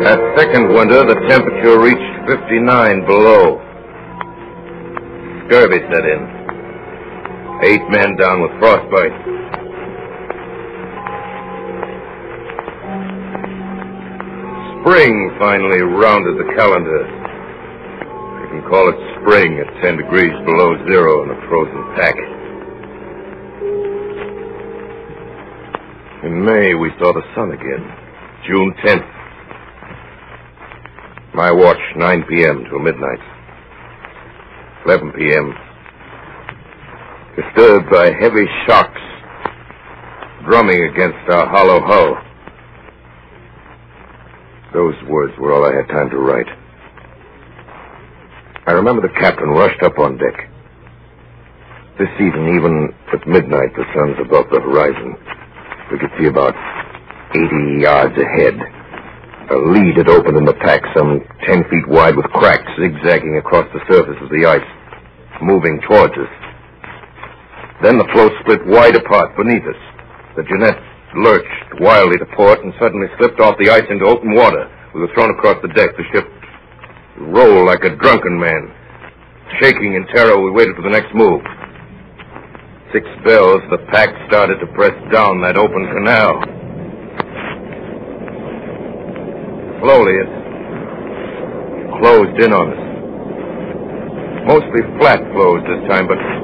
That second winter, the temperature reached 59 below. Scurvy set in. 8 men down with frostbite. Spring finally rounded the calendar. You can call it spring at 10 degrees below zero in a frozen pack. In May, we saw the sun again. June 10th. My watch, 9 p.m. till midnight. 11 p.m. Disturbed by heavy shocks drumming against our hollow hull. Those words were all I had time to write. I remember the captain rushed up on deck. This evening, even at midnight, the sun's above the horizon. We could see about 80 yards ahead. A lead had opened in the pack some 10 feet wide with cracks zigzagging across the surface of the ice, moving towards us. Then the floe split wide apart beneath us. The Jeannette lurched wildly to port and suddenly slipped off the ice into open water. We were thrown across the deck. The ship rolled like a drunken man. Shaking in terror, we waited for the next move. 6 bells, the pack started to press down that open canal. Slowly, it closed in on us. Mostly flat floes this time, but